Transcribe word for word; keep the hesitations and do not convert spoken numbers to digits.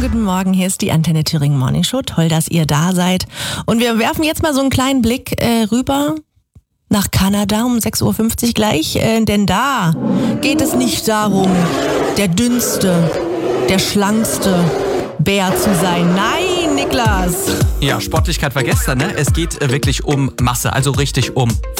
Schönen guten Morgen, hier ist die Antenne Thüringen Morning Show. Toll, dass ihr da seid. Und wir werfen jetzt mal so einen kleinen Blick äh, rüber nach Kanada um sechs Uhr fünfzig gleich. Äh, denn da geht es nicht darum, der dünnste, der schlankste Bär zu sein. Nein, Niklas! Ja, Sportlichkeit war gestern, ne? Es geht äh, wirklich um Masse, also richtig um